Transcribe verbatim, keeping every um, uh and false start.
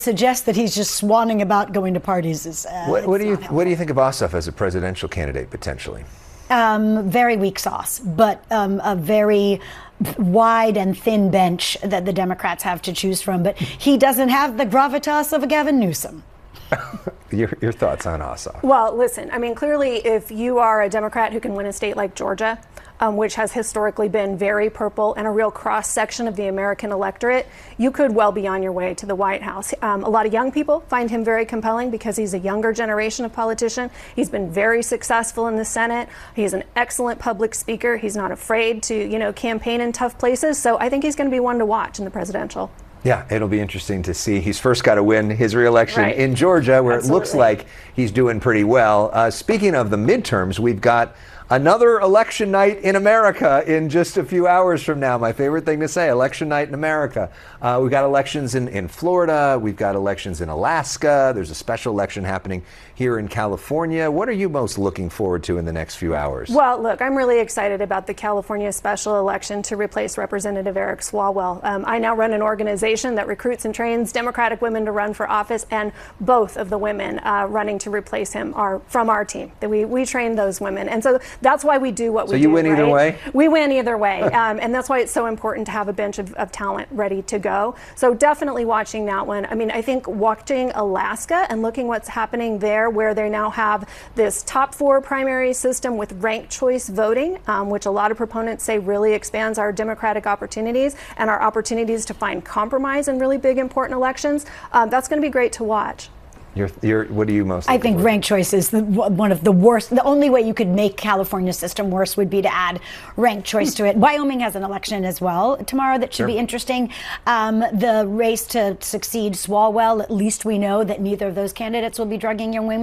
Suggest that he's just swanning about going to parties is uh, what, what do you what do you think of Ossoff as a presidential candidate potentially? Um, very weak sauce, but um, a very wide and thin bench that the Democrats have to choose from. But he doesn't have the gravitas of a Gavin Newsom. your, your thoughts on Ossoff? Well, listen, I mean, clearly, if you are a Democrat who can win a state like Georgia, um, which has historically been very purple and a real cross section of the American electorate, you could well be on your way to the White House. Um, a lot of young people find him very compelling because he's a younger generation of politician. He's been very successful in the Senate. He's an excellent public speaker. He's not afraid to, you know, campaign in tough places. So I think he's going to be one to watch in the presidential. Yeah, it'll be interesting to see. He's first got to win his reelection right. in Georgia, where Absolutely. It looks like he's doing pretty well. Uh, speaking of the midterms, we've got another election night in America in just a few hours from now. My favorite thing to say, election night in America. Uh, we've got elections in, in Florida. We've got elections in Alaska. There's a special election happening here in California. What are you most looking forward to in the next few hours? Well, look, I'm really excited about the California special election to replace Representative Eric Swalwell. Um, I now run an organization that recruits and trains Democratic women to run for office, and both of the women uh, running to replace him are from our team. We, we train those women. And so that's why we do what so we do. So you win right? either way? We win either way. um, and that's why it's so important to have a bench of, of talent ready to go. So definitely watching that one. I mean, I think watching Alaska and looking what's happening there, where they now have this top four primary system with ranked choice voting, um, which a lot of proponents say really expands our democratic opportunities and our opportunities to find compromise in really big, important elections. Um, that's going to be great to watch. You're, you're, what do you most I think ranked choice is the, one of the worst. The only way you could make California's system worse would be to add ranked choice to it. Wyoming has an election as well tomorrow that should sure. be interesting. Um, the race to succeed Swalwell, at least we know that neither of those candidates will be drugging young women.